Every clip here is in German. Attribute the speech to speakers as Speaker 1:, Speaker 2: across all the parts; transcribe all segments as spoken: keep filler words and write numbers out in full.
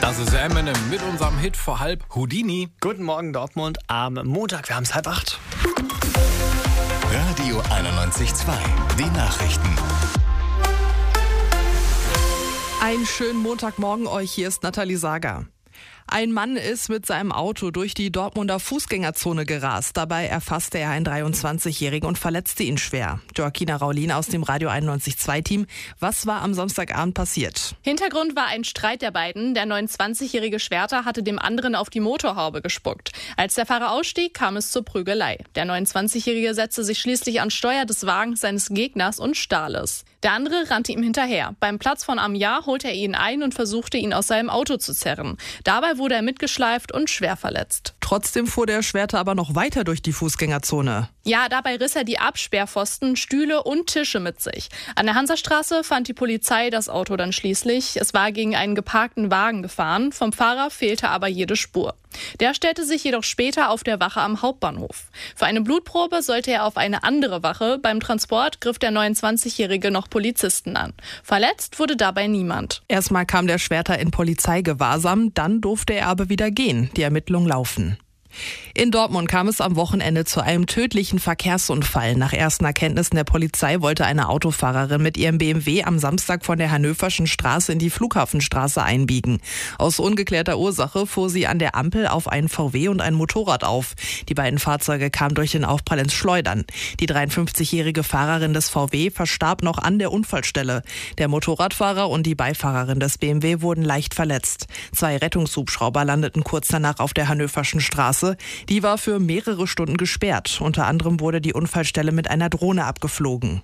Speaker 1: Das ist Eminem mit unserem Hit vor halb Houdini.
Speaker 2: Guten Morgen Dortmund am Montag, wir haben es halb acht.
Speaker 3: Radio einundneunzig Komma zwei, die Nachrichten.
Speaker 4: Einen schönen Montagmorgen euch, hier ist Nathalie Sager. Ein Mann ist mit seinem Auto durch die Dortmunder Fußgängerzone gerast. Dabei erfasste er einen dreiundzwanzigjährigen und verletzte ihn schwer. Joaquina Raulin aus dem Radio einundneunzig Komma zwei Team. Was war am Samstagabend passiert?
Speaker 5: Hintergrund war ein Streit der beiden. Der neunundzwanzigjährige Schwerter hatte dem anderen auf die Motorhaube gespuckt. Als der Fahrer ausstieg, kam es zur Prügelei. Der neunundzwanzigjährige setzte sich schließlich ans Steuer des Wagens seines Gegners und stahl es. Der andere rannte ihm hinterher. Beim Platz von Amiens holte er ihn ein und versuchte, ihn aus seinem Auto zu zerren. Dabei wurde er mitgeschleift und schwer verletzt.
Speaker 4: Trotzdem fuhr der Schwerter aber noch weiter durch die Fußgängerzone.
Speaker 5: Ja, dabei riss er die Absperrpfosten, Stühle und Tische mit sich. An der Hansastraße fand die Polizei das Auto dann schließlich. Es war gegen einen geparkten Wagen gefahren. Vom Fahrer fehlte aber jede Spur. Der stellte sich jedoch später auf der Wache am Hauptbahnhof. Für eine Blutprobe sollte er auf eine andere Wache. Beim Transport griff der neunundzwanzigjährige noch Polizisten an. Verletzt wurde dabei niemand.
Speaker 4: Erstmal kam der Schwerter in Polizeigewahrsam, dann durfte er aber wieder gehen. Die Ermittlungen laufen. In Dortmund kam es am Wochenende zu einem tödlichen Verkehrsunfall. Nach ersten Erkenntnissen der Polizei wollte eine Autofahrerin mit ihrem B M W am Samstag von der Hannöverschen Straße in die Flughafenstraße einbiegen. Aus ungeklärter Ursache fuhr sie an der Ampel auf einen V W und ein Motorrad auf. Die beiden Fahrzeuge kamen durch den Aufprall ins Schleudern. Die dreiundfünfzigjährige Fahrerin des V W verstarb noch an der Unfallstelle. Der Motorradfahrer und die Beifahrerin des B M W wurden leicht verletzt. Zwei Rettungshubschrauber landeten kurz danach auf der Hannöverschen Straße. Die war für mehrere Stunden gesperrt. Unter anderem wurde die Unfallstelle mit einer Drohne abgeflogen.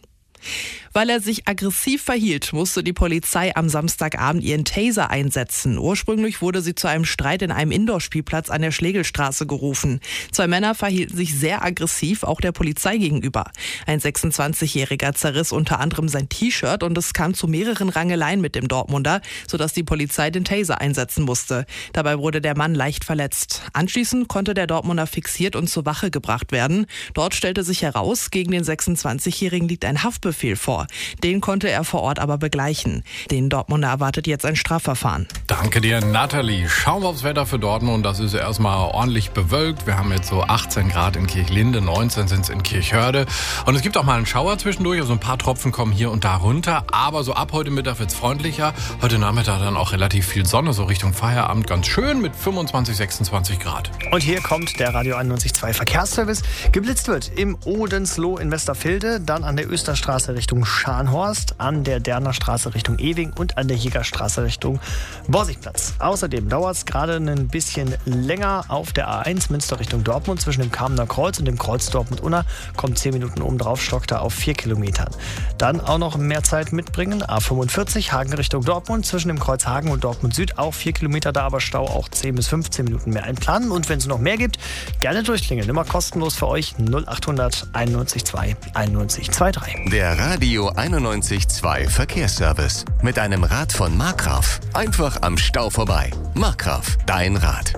Speaker 4: Weil er sich aggressiv verhielt, musste die Polizei am Samstagabend ihren Taser einsetzen. Ursprünglich wurde sie zu einem Streit in einem Indoor-Spielplatz an der Schlegelstraße gerufen. Zwei Männer verhielten sich sehr aggressiv, auch der Polizei gegenüber. Ein sechsundzwanzigjähriger zerriss unter anderem sein T-Shirt und es kam zu mehreren Rangeleien mit dem Dortmunder, sodass die Polizei den Taser einsetzen musste. Dabei wurde der Mann leicht verletzt. Anschließend konnte der Dortmunder fixiert und zur Wache gebracht werden. Dort stellte sich heraus, gegen den sechsundzwanzigjährigen liegt ein Haftbefehl vor. Den konnte er vor Ort aber begleichen. Den Dortmunder erwartet jetzt ein Strafverfahren.
Speaker 1: Danke dir, Nathalie. Schauen wir aufs Wetter für Dortmund. Das ist erstmal ordentlich bewölkt. Wir haben jetzt so achtzehn Grad in Kirchlinde, neunzehn sind es in Kirchhörde. Und es gibt auch mal einen Schauer zwischendurch. Also ein paar Tropfen kommen hier und da runter. Aber so ab heute Mittag wird es freundlicher. Heute Nachmittag dann auch relativ viel Sonne, so Richtung Feierabend. Ganz schön mit fünfundzwanzig, sechsundzwanzig Grad.
Speaker 2: Und hier kommt der Radio einundneunzig Komma zwei Verkehrsservice. Geblitzt wird im Odensloh in Westerfilde, dann an der Österstraße Richtung Scharnhorst, an der Derner Straße Richtung Ewing und an der Jägerstraße Richtung Borsigplatz. Außerdem dauert es gerade ein bisschen länger auf der A eins Münster Richtung Dortmund zwischen dem Kamener Kreuz und dem Kreuz Dortmund-Unna. Kommt zehn Minuten oben drauf, stockt da auf vier Kilometern. Dann auch noch mehr Zeit mitbringen. A fünfundvierzig Hagen Richtung Dortmund zwischen dem Kreuz Hagen und Dortmund Süd auch vier Kilometer, da aber Stau auch zehn bis fünfzehn Minuten mehr einplanen. Und wenn es noch mehr gibt, gerne durchklingeln. Immer kostenlos für euch null achthundert einundneunzig zwei einundneunzig zweiunddreißig.
Speaker 3: Der Radio einundneunzig Komma zwei Verkehrsservice. Mit einem Rad von Markgraf. Einfach am Stau vorbei. Markgraf, dein Rad.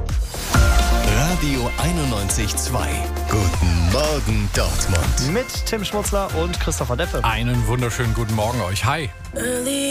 Speaker 3: Radio einundneunzig Komma zwei. Guten Morgen Dortmund.
Speaker 2: Mit Tim Schmutzler und Christopher Deppe.
Speaker 1: Einen wunderschönen guten Morgen euch. Hi.